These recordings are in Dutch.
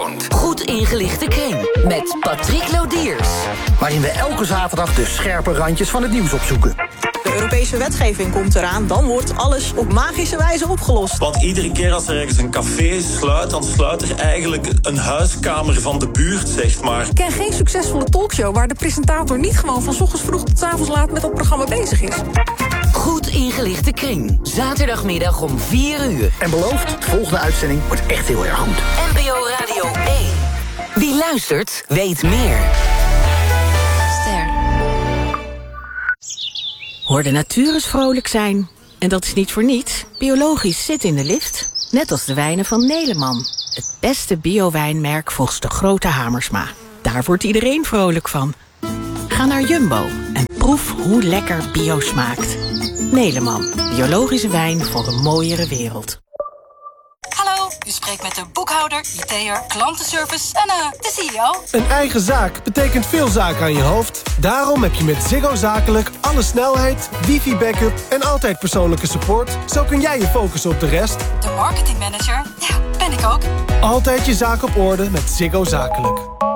Goed ingelichte kring met Patrick Lodiers. Waarin we elke zaterdag de scherpe randjes van het nieuws opzoeken. De Europese wetgeving komt eraan, dan wordt alles op magische wijze opgelost. Want iedere keer als er ergens een café sluit, dan sluit er eigenlijk een huiskamer van de buurt, zeg maar. Ik ken geen succesvolle talkshow waar de presentator niet gewoon van 's ochtends vroeg tot 's avonds laat met dat programma bezig is. Goed ingelichte kring. Zaterdagmiddag om 4 uur. En beloofd, de volgende uitzending wordt echt heel erg goed. NPO Radio 1. Wie luistert, weet meer. Ster. Hoor de natuur eens vrolijk zijn. En dat is niet voor niets. Biologisch zit in de lift. Net als de wijnen van Neleman. Het beste bio-wijnmerk volgens de grote Hamersma. Daar wordt iedereen vrolijk van. Ga naar Jumbo en proef hoe lekker bio smaakt. Neleman. Biologische wijn voor een mooiere wereld. Hallo, u spreekt met de boekhouder, IT'er, klantenservice en de CEO. Een eigen zaak betekent veel zaken aan je hoofd. Daarom heb je met Ziggo Zakelijk alle snelheid, wifi-backup en altijd persoonlijke support. Zo kun jij je focussen op de rest. De marketingmanager, ja, ben ik ook. Altijd je zaak op orde met Ziggo Zakelijk.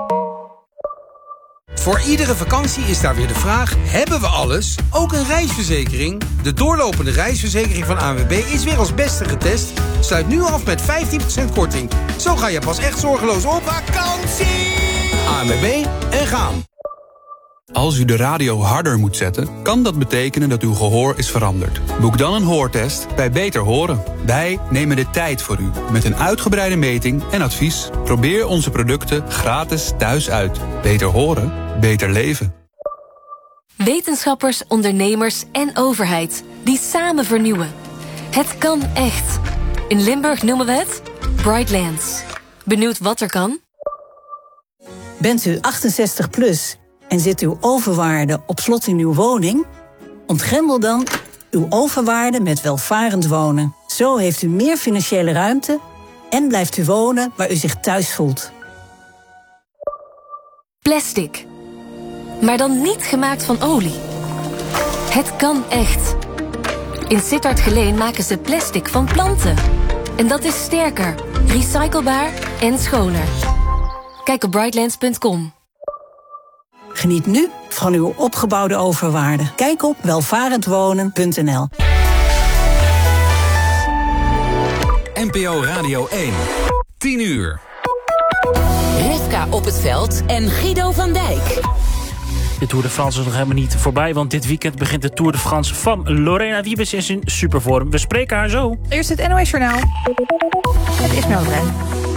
Voor iedere vakantie is daar weer de vraag, hebben we alles? Ook een reisverzekering? De doorlopende reisverzekering van ANWB is weer als beste getest. Sluit nu af met 15% korting. Zo ga je pas echt zorgeloos op vakantie! ANWB en gaan. Als u de radio harder moet zetten, kan dat betekenen dat uw gehoor is veranderd. Boek dan een hoortest bij Beter Horen. Wij nemen de tijd voor u, met een uitgebreide meting en advies. Probeer onze producten gratis thuis uit. Beter horen, beter leven. Wetenschappers, ondernemers en overheid die samen vernieuwen. Het kan echt. In Limburg noemen we het Brightlands. Benieuwd wat er kan? Bent u 68 plus en zit uw overwaarde op slot in uw woning? Ontgrendel dan uw overwaarde met welvarend wonen. Zo heeft u meer financiële ruimte en blijft u wonen waar u zich thuis voelt. Plastic. Maar dan niet gemaakt van olie. Het kan echt. In Sittard-Geleen maken ze plastic van planten. En dat is sterker, recyclebaar en schoner. Kijk op brightlands.com. Geniet nu van uw opgebouwde overwaarde. Kijk op welvarendwonen.nl. NPO Radio 1. 10 uur. Rivka op het veld en Guido van Dijk. De Tour de France is nog helemaal niet voorbij, want dit weekend begint de Tour de France van Lorena Wiebes is in supervorm. We spreken haar zo. Eerst het NOS-journaal. Het is Melvin.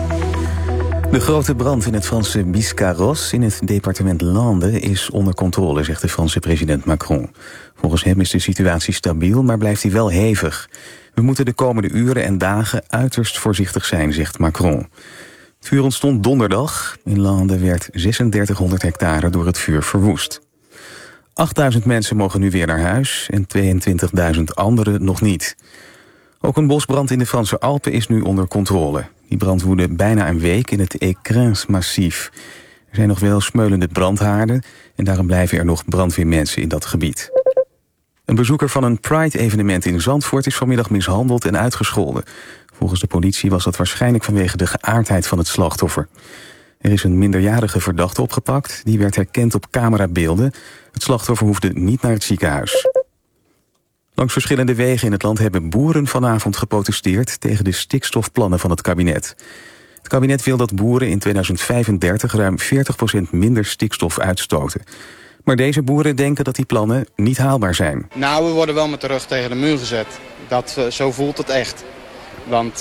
De grote brand in het Franse Biscarrosse in het departement Landes is onder controle, zegt de Franse president Macron. Volgens hem is de situatie stabiel, maar blijft die wel hevig. We moeten de komende uren en dagen uiterst voorzichtig zijn, zegt Macron. Het vuur ontstond donderdag. In Landes werd 3600 hectare door het vuur verwoest. 8000 mensen mogen nu weer naar huis en 22.000 anderen nog niet. Ook een bosbrand in de Franse Alpen is nu onder controle. Die brand woedde bijna een week in het Écrins-massief. Er zijn nog wel smeulende brandhaarden en daarom blijven er nog brandweermensen in dat gebied. Een bezoeker van een Pride-evenement in Zandvoort is vanmiddag mishandeld en uitgescholden. Volgens de politie was dat waarschijnlijk vanwege de geaardheid van het slachtoffer. Er is een minderjarige verdachte opgepakt. Die werd herkend op camerabeelden. Het slachtoffer hoefde niet naar het ziekenhuis. Langs verschillende wegen in het land hebben boeren vanavond geprotesteerd tegen de stikstofplannen van het kabinet. Het kabinet wil dat boeren in 2035 ruim 40% minder stikstof uitstoten. Maar deze boeren denken dat die plannen niet haalbaar zijn. Nou, we worden wel met de rug tegen de muur gezet. Zo voelt het echt. Want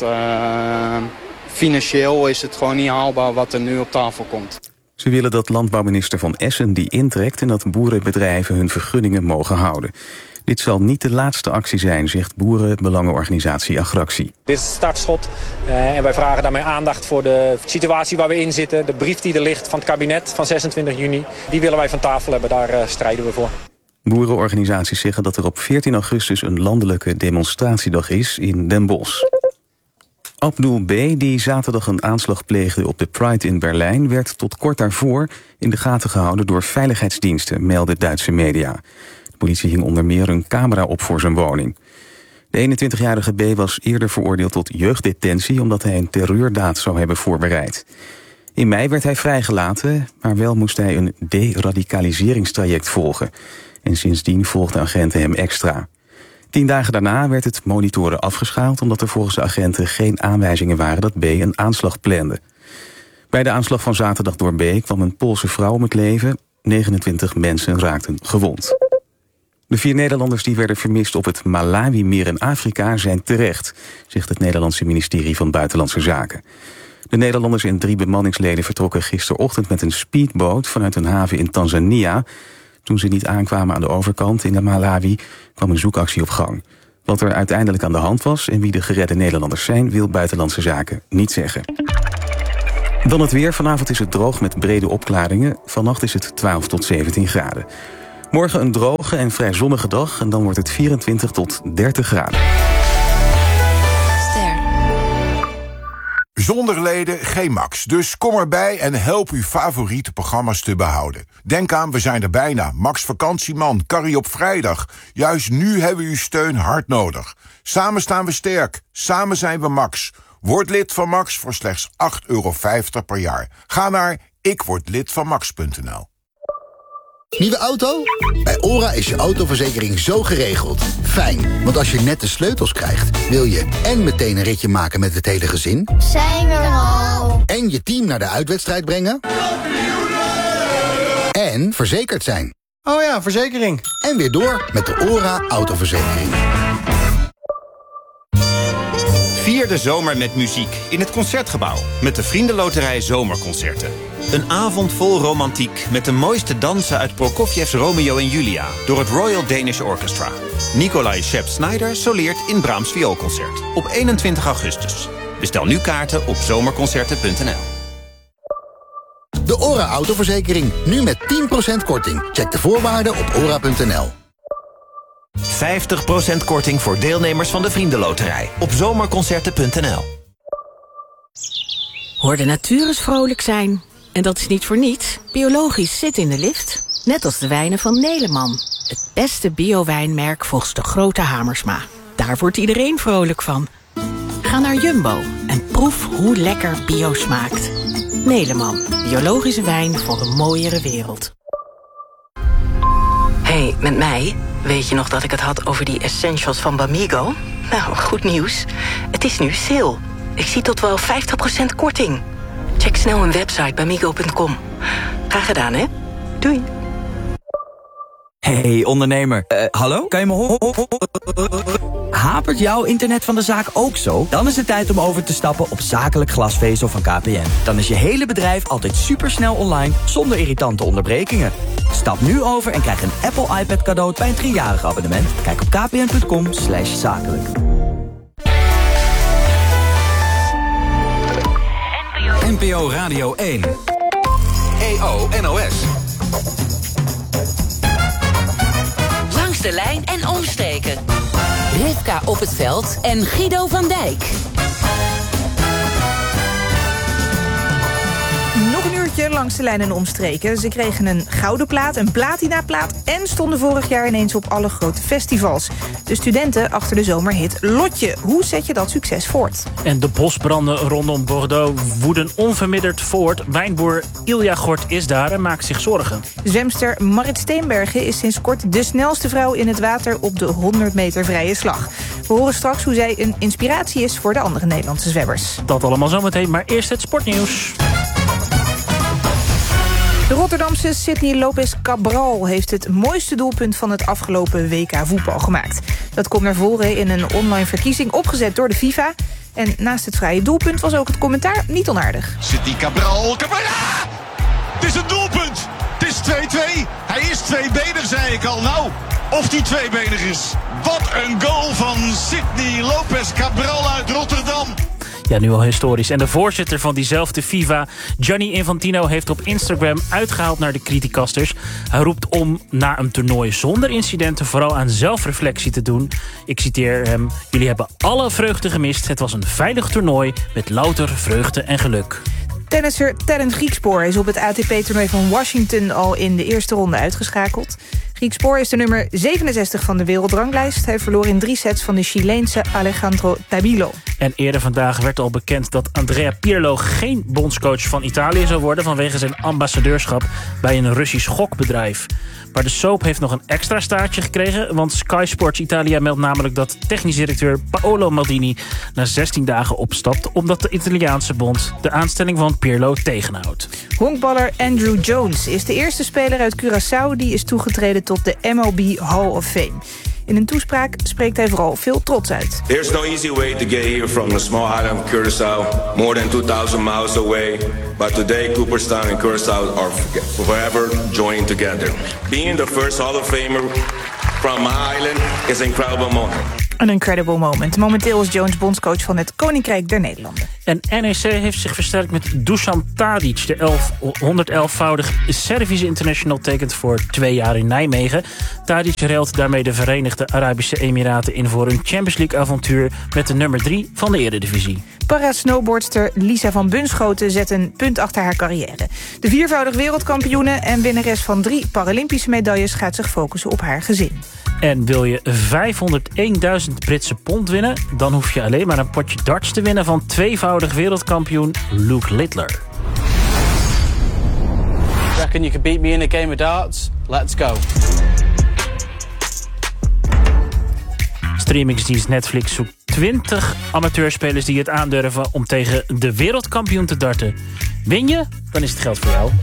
financieel is het gewoon niet haalbaar wat er nu op tafel komt. Ze willen dat landbouwminister Van Essen die intrekt en dat boerenbedrijven hun vergunningen mogen houden. Dit zal niet de laatste actie zijn, zegt boerenbelangenorganisatie Agractie. Dit is het startschot en wij vragen daarmee aandacht voor de situatie waar we in zitten. De brief die er ligt van het kabinet van 26 juni, die willen wij van tafel hebben. Daar strijden we voor. Boerenorganisaties zeggen dat er op 14 augustus een landelijke demonstratiedag is in Den Bosch. Abdul B., die zaterdag een aanslag pleegde op de Pride in Berlijn, werd tot kort daarvoor in de gaten gehouden door veiligheidsdiensten, melden Duitse media. De politie hing onder meer een camera op voor zijn woning. De 21-jarige B. was eerder veroordeeld tot jeugddetentie omdat hij een terreurdaad zou hebben voorbereid. In mei werd hij vrijgelaten, maar wel moest hij een deradicaliseringstraject volgen. En sindsdien volgden agenten hem extra. 10 dagen daarna werd het monitoren afgeschaald, omdat er volgens de agenten geen aanwijzingen waren dat B een aanslag plande. Bij de aanslag van zaterdag door B kwam een Poolse vrouw om het leven. 29 mensen raakten gewond. De 4 Nederlanders die werden vermist op het Malawi-meer in Afrika zijn terecht, zegt het Nederlandse ministerie van Buitenlandse Zaken. De Nederlanders en 3 bemanningsleden vertrokken gisterochtend met een speedboot vanuit een haven in Tanzania. Toen ze niet aankwamen aan de overkant in de Malawi kwam een zoekactie op gang. Wat er uiteindelijk aan de hand was en wie de geredde Nederlanders zijn, wil Buitenlandse Zaken niet zeggen. Dan het weer. Vanavond is het droog met brede opklaringen. Vannacht is het 12 tot 17 graden. Morgen een droge en vrij zonnige dag en dan wordt het 24 tot 30 graden. Zonder leden geen Max, dus kom erbij en help uw favoriete programma's te behouden. Denk aan, we zijn er bijna. Max Vakantieman, Carrie op vrijdag. Juist nu hebben we uw steun hard nodig. Samen staan we sterk, samen zijn we Max. Word lid van Max voor slechts €8,50 per jaar. Ga naar ikwordlidvanmax.nl. Nieuwe auto? Bij OHRA is je autoverzekering zo geregeld. Fijn, want als je net de sleutels krijgt, wil je en meteen een ritje maken met het hele gezin. Zijn we er al? En je team naar de uitwedstrijd brengen. En verzekerd zijn. Oh ja, verzekering. En weer door met de OHRA autoverzekering. Vier de zomer met muziek in het Concertgebouw met de Vriendenloterij Zomerconcerten. Een avond vol romantiek met de mooiste dansen uit Prokofiev's Romeo en Julia door het Royal Danish Orchestra. Nikolai Shep-Snyder soleert in Brahms Vioolconcert op 21 augustus. Bestel nu kaarten op zomerconcerten.nl. De OHRA autoverzekering, nu met 10% korting. Check de voorwaarden op OHRA.nl. 50% korting voor deelnemers van de Vriendenloterij op zomerconcerten.nl. Hoor de natuur eens vrolijk zijn. En dat is niet voor niets. Biologisch zit in de lift. Net als de wijnen van Neleman. Het beste bio-wijnmerk volgens de grote Hamersma. Daar wordt iedereen vrolijk van. Ga naar Jumbo en proef hoe lekker bio smaakt. Neleman, biologische wijn voor een mooiere wereld. Hey, met mij? Weet je nog dat ik het had over die essentials van Bamigo? Nou, goed nieuws. Het is nu sale. Ik zie tot wel 50% korting. Check snel hun website bamigo.com. Graag gedaan, hè? Doei. Hey ondernemer, hallo? Kan je me horen? Hapert jouw internet van de zaak ook zo? Dan is het tijd om over te stappen op zakelijk glasvezel van KPN. Dan is je hele bedrijf altijd supersnel online, zonder irritante onderbrekingen. Stap nu over en krijg een Apple iPad cadeau bij een 3-jarig abonnement. Kijk op kpn.com/zakelijk. NPO Radio 1. EO NOS. Langs de lijn en omstreken. Rivka op het veld en Guido van Dijk. Nog een uurtje langs de lijn en omstreken. Ze kregen een gouden plaat, een platinaplaat en stonden vorig jaar ineens op alle grote festivals. De studenten achter de zomerhit Lotje. Hoe zet je dat succes voort? En de bosbranden rondom Bordeaux woeden onverminderd voort. Wijnboer Ilja Gort is daar en maakt zich zorgen. Zwemster Marit Steenbergen is sinds kort de snelste vrouw in het water op de 100 meter vrije slag. We horen straks hoe zij een inspiratie is voor de andere Nederlandse zwemmers. Dat allemaal zometeen, maar eerst het sportnieuws. De Rotterdamse Sydney Lopez Cabral heeft het mooiste doelpunt van het afgelopen WK voetbal gemaakt. Dat komt naar voren in een online verkiezing opgezet door de FIFA. En naast het vrije doelpunt was ook het commentaar niet onaardig. Sydney Cabral. Ja! Het is een doelpunt. Het is 2-2. Hij is tweebenig, zei ik al. Nou, of die tweebenig is. Wat een goal van Sydney Lopez Cabral uit Rotterdam. Ja, nu al historisch. En de voorzitter van diezelfde FIFA, Gianni Infantino, heeft op Instagram uitgehaald naar de criticasters. Hij roept om naar een toernooi zonder incidenten vooral aan zelfreflectie te doen. Ik citeer hem: jullie hebben alle vreugde gemist. Het was een veilig toernooi met louter vreugde en geluk. Tennisser Terrence Griekspoor is op het ATP-toernooi van Washington al in de eerste ronde uitgeschakeld. Griekspoor is de nummer 67 van de wereldranglijst. Hij verloor in 3 sets van de Chileense Alejandro Tabilo. En eerder vandaag werd al bekend dat Andrea Pirlo geen bondscoach van Italië zou worden vanwege zijn ambassadeurschap bij een Russisch gokbedrijf. Maar de soap heeft nog een extra staartje gekregen, want Sky Sports Italia meldt namelijk dat technisch directeur Paolo Maldini na 16 dagen opstapt omdat de Italiaanse bond de aanstelling van Pirlo tegenhoudt. Honkballer Andrew Jones is de eerste speler uit Curaçao die is toegetreden tot de MLB Hall of Fame. In een toespraak spreekt hij vooral veel trots uit. There's no easy way to get here from the small island of Curaçao, more than 2,000 miles away. But today, Cooperstown and Curaçao are forever joined together. Being the first Hall of Famer from my island is an incredible moment. Een incredible moment. Momenteel is Jones bondscoach van het Koninkrijk der Nederlanden. En NEC heeft zich versterkt met Dusan Tadic. De 111-voudig Servische international tekent voor 2 jaar in Nijmegen. Tadic ruilt daarmee de Verenigde Arabische Emiraten in voor een Champions League avontuur met de nummer 3 van de Eredivisie. Para-snowboardster Lisa van Bunschoten zet een punt achter haar carrière. De 4voudig wereldkampioene en winnares van 3 Paralympische medailles gaat zich focussen op haar gezin. En wil je 501.000 Britse pond winnen, dan hoef je alleen maar een potje darts te winnen van 2voudig wereldkampioen Luke Littler. Reckon you can beat me in a game of darts? Let's go. Streamingsdienst Netflix zoekt 20 amateurspelers die het aandurven om tegen de wereldkampioen te darten. Win je? Dan is het geld voor jou.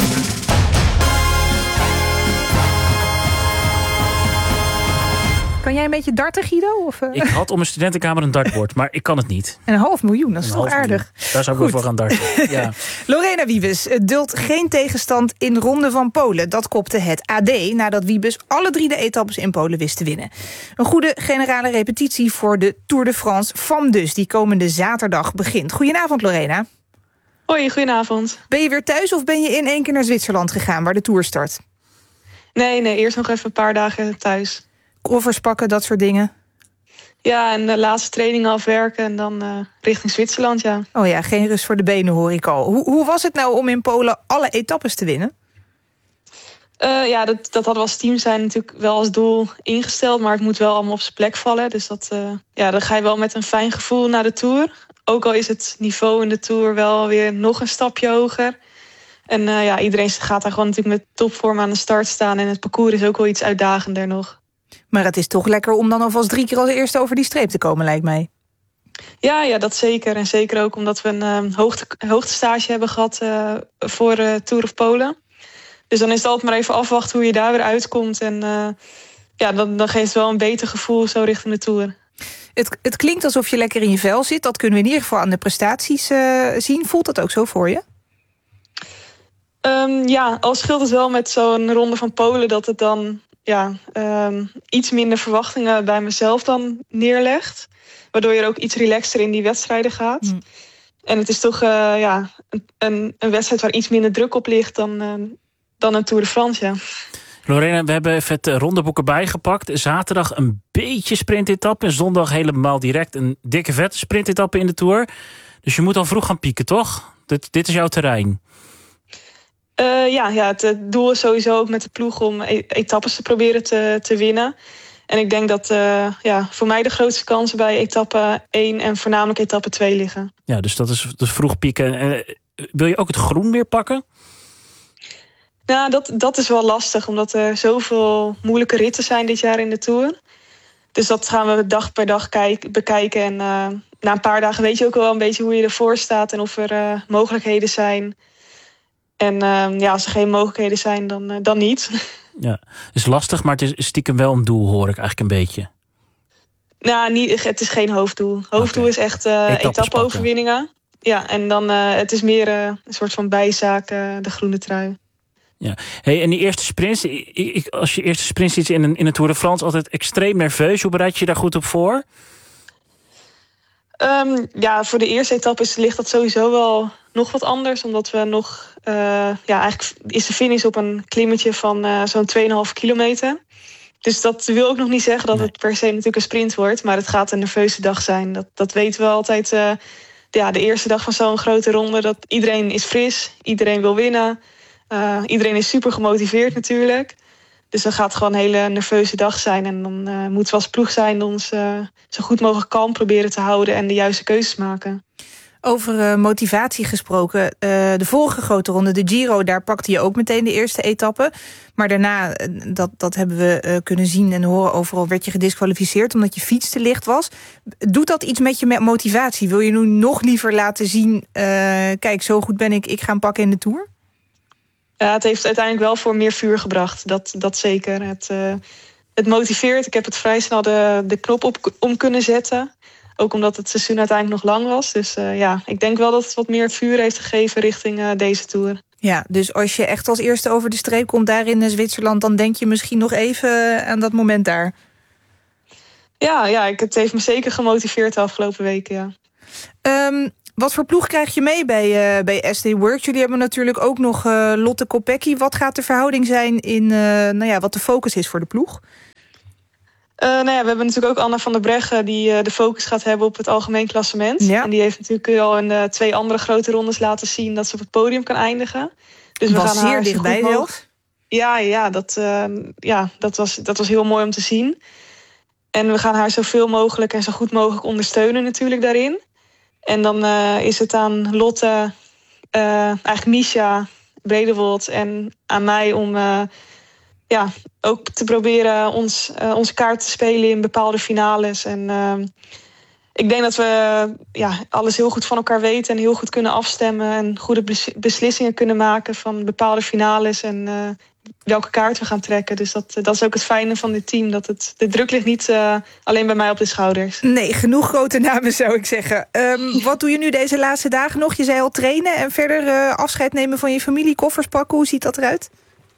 Kan jij een beetje darten, Guido? Of, Ik had op mijn studentenkamer een dartbord, maar ik kan het niet. En 500.000, dat is toch aardig? Daar zou ik wel voor gaan darten. Ja. Lorena Wiebes duldt geen tegenstand in Ronde van Polen. Dat kopte het AD nadat Wiebes alle 3 de etappes in Polen wist te winnen. Een goede generale repetitie voor de Tour de France FAM dus, die komende zaterdag begint. Goedenavond, Lorena. Hoi, goedenavond. Ben je weer thuis of ben je in één keer naar Zwitserland gegaan waar de Tour start? Nee, eerst nog even een paar dagen thuis. Koffers pakken, dat soort dingen? Ja, en de laatste trainingen afwerken en dan richting Zwitserland, ja. Oh ja, geen rust voor de benen hoor ik al. Hoe was het nou om in Polen alle etappes te winnen? Ja, dat hadden we als team zijn natuurlijk wel als doel ingesteld, maar het moet wel allemaal op zijn plek vallen. Dus dan ga je wel met een fijn gevoel naar de Tour. Ook al is het niveau in de Tour wel weer nog een stapje hoger. En iedereen gaat daar gewoon natuurlijk met topvorm aan de start staan en het parcours is ook wel iets uitdagender nog. Maar het is toch lekker om dan alvast 3 keer als eerste over die streep te komen, lijkt mij. Ja, dat zeker. En zeker ook omdat we een hoogtestage hebben gehad voor Tour of Polen. Dus dan is het altijd maar even afwachten hoe je daar weer uitkomt. En dan geeft het wel een beter gevoel zo richting de Tour. Het klinkt alsof je lekker in je vel zit. Dat kunnen we in ieder geval aan de prestaties zien. Voelt dat ook zo voor je? Al scheelt het wel met zo'n Ronde van Polen dat het dan iets minder verwachtingen bij mezelf dan neerlegt. Waardoor je er ook iets relaxter in die wedstrijden gaat. En het is toch een wedstrijd waar iets minder druk op ligt dan een Tour de France, ja. Lorena, we hebben even het rondeboek erbij gepakt. Zaterdag een beetje sprintetappe en zondag helemaal direct een dikke vette sprintetappe in de Tour. Dus je moet al vroeg gaan pieken, toch? Dit is jouw terrein. Het doel is sowieso ook met de ploeg om etappes te proberen te winnen. En ik denk dat voor mij de grootste kansen bij etappe 1 en voornamelijk etappe 2 liggen. Ja, dus dat is vroeg pieken. Wil je ook het groen weer pakken? Nou, dat is wel lastig, omdat er zoveel moeilijke ritten zijn dit jaar in de Tour. Dus dat gaan we dag per dag bekijken. En na een paar dagen weet je ook wel een beetje hoe je ervoor staat en of er mogelijkheden zijn. En als er geen mogelijkheden zijn, dan niet. Ja, het is lastig, maar het is stiekem wel een doel, hoor ik eigenlijk een beetje. Nou, het is geen hoofddoel. Hoofddoel is echt etappe-overwinningen. Ja, en dan het is meer een soort van bijzaak, de groene trui. Ja. Hey, en die eerste sprints, als je eerste sprint ziet in de Tour de France, altijd extreem nerveus. Hoe bereid je je daar goed op voor? Voor de eerste etappe ligt dat sowieso wel nog wat anders. Omdat we nog... eigenlijk is de finish op een klimmetje van zo'n 2,5 kilometer. Dus dat wil ook nog niet zeggen dat het per se natuurlijk een sprint wordt. Maar het gaat een nerveuze dag zijn. Dat weten we altijd. De eerste dag van zo'n grote ronde. Dat iedereen is fris. Iedereen wil winnen. Iedereen is super gemotiveerd natuurlijk. Dus dan gaat het gewoon een hele nerveuze dag zijn. En dan moeten we als ploeg zijn ons zo goed mogelijk kalm proberen te houden en de juiste keuzes maken. Over motivatie gesproken. De vorige grote ronde, de Giro, daar pakte je ook meteen de eerste etappe. Maar daarna, dat hebben we kunnen zien en horen overal, werd je gediskwalificeerd omdat je fiets te licht was. Doet dat iets met je motivatie? Wil je nu nog liever laten zien, kijk, zo goed ben ik ga hem pakken in de Tour? Het heeft uiteindelijk wel voor meer vuur gebracht, dat zeker. Het motiveert. Ik heb het vrij snel de knop om kunnen zetten. Ook omdat het seizoen uiteindelijk nog lang was. Dus ik denk wel dat het wat meer vuur heeft gegeven richting deze Tour. Ja, dus als je echt als eerste over de streep komt daar in Zwitserland, dan denk je misschien nog even aan dat moment daar. Ja, het heeft me zeker gemotiveerd de afgelopen weken, ja. Wat voor ploeg krijg je mee bij SD Works? Jullie hebben natuurlijk ook nog Lotte Kopecky. Wat gaat de verhouding zijn in wat de focus is voor de ploeg? We hebben natuurlijk ook Anna van der Breggen die de focus gaat hebben op het algemeen klassement. Ja. En die heeft natuurlijk al in 2 andere grote rondes laten zien dat ze op het podium kan eindigen. Dus we gaan zeer dichtbij zelfs. Dat was heel mooi om te zien. En we gaan haar zoveel mogelijk en zo goed mogelijk ondersteunen natuurlijk daarin. En dan is het aan Lotte, eigenlijk Misha Bredewold en aan mij om ook te proberen onze kaart te spelen in bepaalde finales. En ik denk dat we alles heel goed van elkaar weten en heel goed kunnen afstemmen en goede beslissingen kunnen maken van bepaalde finales en welke kaart we gaan trekken. Dus dat is ook het fijne van dit team, dat de druk ligt niet alleen bij mij op de schouders. Nee, genoeg grote namen zou ik zeggen. Wat doe je nu deze laatste dagen nog? Je zei al trainen en verder afscheid nemen van je familie, koffers pakken. Hoe ziet dat eruit?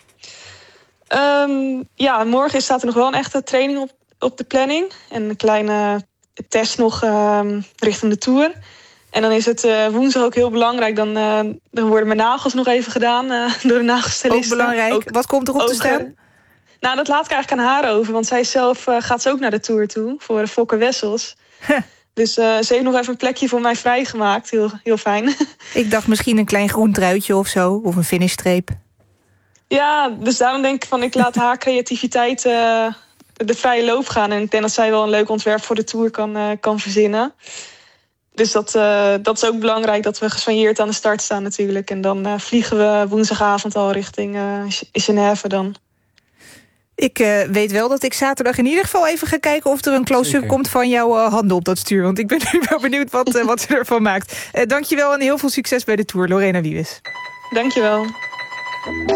Morgen staat er nog wel een echte training op de planning. En een kleine test nog richting de Tour. En dan is het woensdag ook heel belangrijk. Dan worden mijn nagels nog even gedaan door de nagelstyliste. Ook belangrijk. Wat komt er op te staan? Dat laat ik eigenlijk aan haar over. Want zij zelf gaat ze ook naar de Tour toe. Voor Fokke Wessels. Dus ze heeft nog even een plekje voor mij vrijgemaakt. Heel, heel fijn. Ik dacht misschien een klein groen truitje of zo. Of een finishstreep. Ja, dus daarom denk ik van ik laat haar creativiteit de vrije loop gaan. En ik denk dat zij wel een leuk ontwerp voor de Tour kan verzinnen. Dus dat is ook belangrijk dat we gesoigneerd aan de start staan natuurlijk. En dan vliegen we woensdagavond al richting Genève dan. Ik weet wel dat ik zaterdag in ieder geval even ga kijken of er een close-up komt van jouw handen op dat stuur. Want ik ben nu wel benieuwd wat ze ervan maakt. Dankjewel en heel veel succes bij de Tour, Lorena Wiebes. Dankjewel.